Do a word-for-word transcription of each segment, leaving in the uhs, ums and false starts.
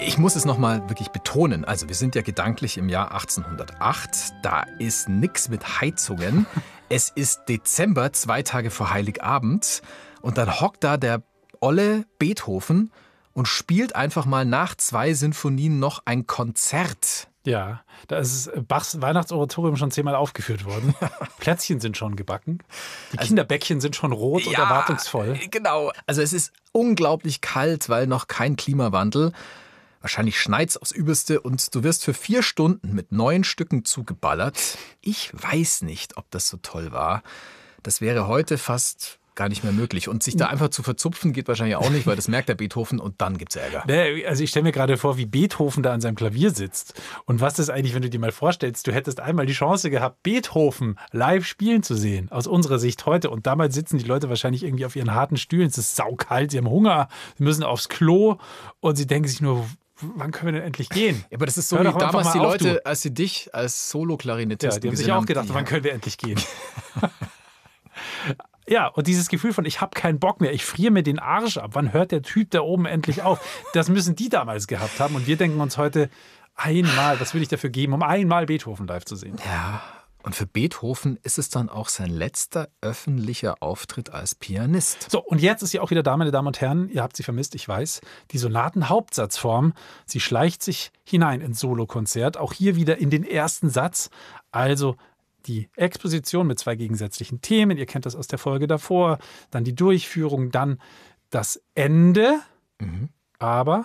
Ich muss es nochmal wirklich betonen. Also wir sind ja gedanklich im Jahr achtzehnhundertacht. Da ist nichts mit Heizungen. Es ist Dezember, zwei Tage vor Heiligabend. Und dann hockt da der olle Beethoven und spielt einfach mal nach zwei Sinfonien noch ein Konzert. Ja, da ist Bachs Weihnachtsoratorium schon zehnmal aufgeführt worden. Plätzchen sind schon gebacken. Die Also, Kinderbäckchen sind schon rot und ja, erwartungsvoll. Genau. Also es ist unglaublich kalt, weil noch kein Klimawandel. Wahrscheinlich schneit's aufs Übelste und du wirst für vier Stunden mit neun Stücken zugeballert. Ich weiß nicht, ob das so toll war. Das wäre heute fast gar nicht mehr möglich. Und sich da einfach zu verzupfen geht wahrscheinlich auch nicht, weil das merkt der Beethoven und dann gibt's Ärger. Also ich stelle mir gerade vor, wie Beethoven da an seinem Klavier sitzt. Und was ist eigentlich, wenn du dir mal vorstellst, du hättest einmal die Chance gehabt, Beethoven live spielen zu sehen, aus unserer Sicht heute. Und damals sitzen die Leute wahrscheinlich irgendwie auf ihren harten Stühlen. Es ist saukalt, sie haben Hunger, sie müssen aufs Klo und sie denken sich nur, wann können wir denn endlich gehen? Ja, aber das ist so Hör wie doch einfach damals mal die auf, Leute, du. als sie dich als Solo-Klarinettisten Ja, die haben sich gesehen auch gedacht, ja. wann können wir endlich gehen? Ja, und dieses Gefühl von, ich habe keinen Bock mehr, ich friere mir den Arsch ab. Wann hört der Typ da oben endlich auf? Das müssen die damals gehabt haben. Und wir denken uns heute, einmal, was würde ich dafür geben, um einmal Beethoven live zu sehen? Ja, und für Beethoven ist es dann auch sein letzter öffentlicher Auftritt als Pianist. So, und jetzt ist sie auch wieder da, meine Damen und Herren. Ihr habt sie vermisst, ich weiß. Die Sonaten-Hauptsatzform, sie schleicht sich hinein ins Solokonzert. Auch hier wieder in den ersten Satz. Also die Exposition mit zwei gegensätzlichen Themen. Ihr kennt das aus der Folge davor. Dann die Durchführung, dann das Ende. Mhm. Aber,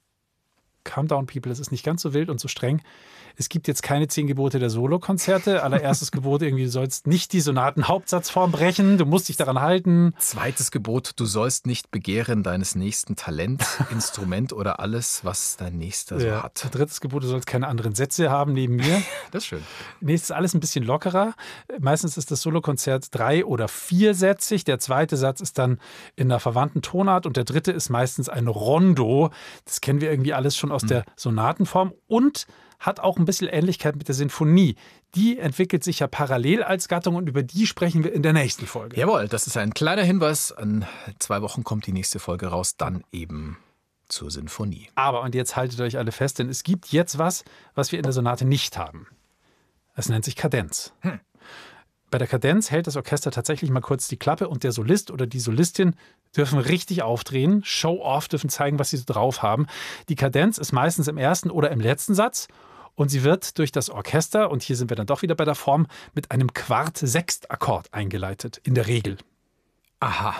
calm down, people, es ist nicht ganz so wild und so streng. Es gibt jetzt keine zehn Gebote der Solokonzerte. Allererstes Gebot irgendwie, du sollst nicht die Sonaten-Hauptsatzform brechen. Du musst dich daran halten. Zweites Gebot, du sollst nicht begehren deines nächsten Talent, Instrument oder alles, was dein Nächster so Ja. hat. Drittes Gebot, du sollst keine anderen Sätze haben neben mir. Das ist schön. Nächstes alles ein bisschen lockerer. Meistens ist das Solokonzert drei- oder viersätzig. Der zweite Satz ist dann in einer verwandten Tonart und der dritte ist meistens ein Rondo. Das kennen wir irgendwie alles schon aus mhm. der Sonatenform und hat auch ein bisschen Ähnlichkeit mit der Sinfonie. Die entwickelt sich ja parallel als Gattung und über die sprechen wir in der nächsten Folge. Jawohl, das ist ein kleiner Hinweis. In zwei Wochen kommt die nächste Folge raus, dann eben zur Sinfonie. Aber, und jetzt haltet euch alle fest, denn es gibt jetzt was, was wir in der Sonate nicht haben. Es nennt sich Kadenz. Hm. Bei der Kadenz hält das Orchester tatsächlich mal kurz die Klappe und der Solist oder die Solistin dürfen richtig aufdrehen, Show-off, dürfen zeigen, was sie so drauf haben. Die Kadenz ist meistens im ersten oder im letzten Satz und sie wird durch das Orchester, und hier sind wir dann doch wieder bei der Form, mit einem Quart-Sechst-Akkord eingeleitet, in der Regel. Aha.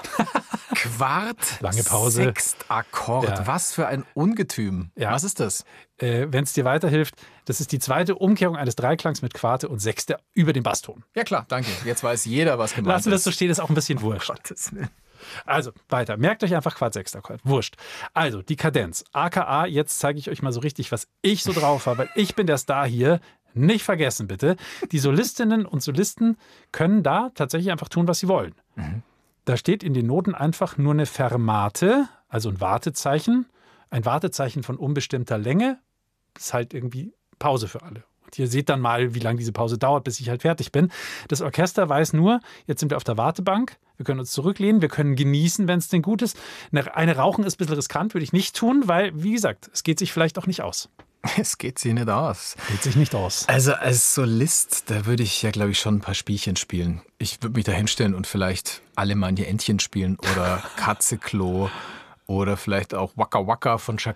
Quart, Lange Pause. Sechstakkord. Ja. Was für ein Ungetüm. Ja. Was ist das? Äh, Wenn es dir weiterhilft, das ist die zweite Umkehrung eines Dreiklangs mit Quarte und Sechste über den Basston. Ja klar, danke. Jetzt weiß jeder, was gemeint Lassen wir das ist. so stehen, ist auch ein bisschen wurscht. Gottes Willen. Also, weiter. Merkt euch einfach Quart-Sechstakkord. Wurscht. Also, die Kadenz. A K A, jetzt zeige ich euch mal so richtig, was ich so drauf habe, weil ich bin der Star hier. Nicht vergessen, bitte. Die Solistinnen und Solisten können da tatsächlich einfach tun, was sie wollen. Mhm. Da steht in den Noten einfach nur eine Fermate, also ein Wartezeichen. Ein Wartezeichen von unbestimmter Länge. Das ist halt irgendwie Pause für alle. Und ihr seht dann mal, wie lange diese Pause dauert, bis ich halt fertig bin. Das Orchester weiß nur, jetzt sind wir auf der Wartebank. Wir können uns zurücklehnen, wir können genießen, wenn es denn gut ist. Eine Rauchen ist ein bisschen riskant, würde ich nicht tun, weil, wie gesagt, es geht sich vielleicht auch nicht aus. Es geht sich nicht aus. Geht sich nicht aus. Also als Solist, da würde ich ja, glaube ich, schon ein paar Spielchen spielen. Ich würde mich da hinstellen und vielleicht alle meine Entchen spielen oder Katzeklo oder vielleicht auch Waka Waka von Shakira.